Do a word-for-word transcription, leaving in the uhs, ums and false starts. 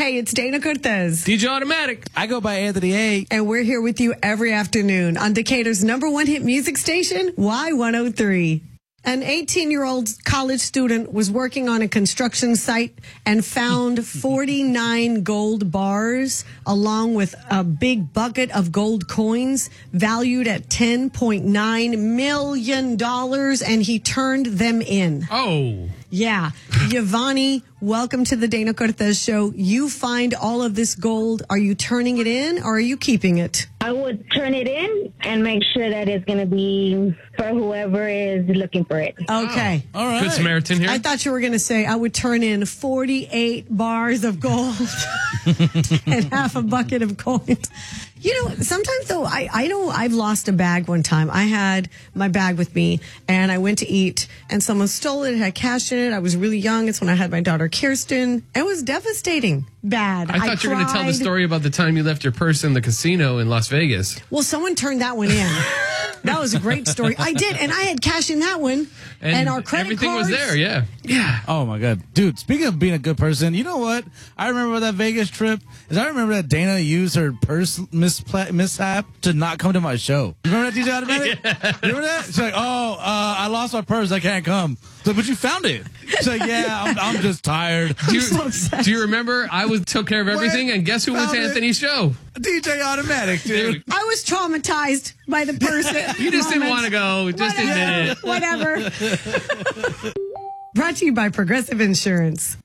Hey, it's Dana Cortez. D J Automatic. I go by Anthony A. And we're here with you every afternoon on Decatur's number one hit music station, Y one oh three. An eighteen-year-old college student was working on a construction site and found forty-nine gold bars along with a big bucket of gold coins valued at ten point nine million dollars, and he turned them in. Oh. Yeah. Giovanni, welcome to the Dana Cortez Show. You find all of this gold. Are you turning it in or are you keeping it? I would turn it in and make sure that it's going to be for whoever is looking for it. Okay. All right. Good Samaritan here. I thought you were going to say I would turn in forty-eight bars of gold and half a bucket of coins. You know, sometimes though, I, I know I've lost a bag one time. I had my bag with me and I went to eat and someone stole it. It had cash in it. I was really young. It's when I had my daughter Kirsten. It was devastating. Bad. I thought I you were going to tell the story about the time you left your purse in the casino in Las Vegas. Well, someone turned that one in. That was a great story. I did, and I had cash in that one. And, and our credit everything cards. was there, yeah. Yeah. Oh, my God. Dude, speaking of being a good person, you know what? I remember that Vegas trip is I remember that Dana used her purse mispla- mishap to not come to my show. You remember that, D J Automatic? Yeah. You remember that? She's like, oh, uh, I lost my purse. I can't come. So, but you found it. She's like, yeah, I'm, I'm just tired. Do you, so do you remember I was took care of everything, What? and guess who went to Found it. Anthony's show? D J Automatic, dude. I was traumatized by the person. You just didn't want to go. Just admit it. Whatever. Brought to you by Progressive Insurance.